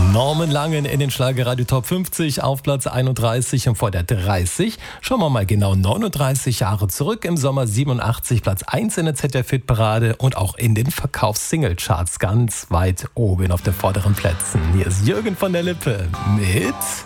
Norman Langen in den Schlagerradio Top 50 auf Platz 31 und vor der 30. Schauen wir mal genau 39 Jahre zurück. Im Sommer 87 Platz 1 in der ZDF-Hitparade und auch in den Verkaufs-Single-Charts ganz weit oben auf den vorderen Plätzen. Hier ist Jürgen von der Lippe mit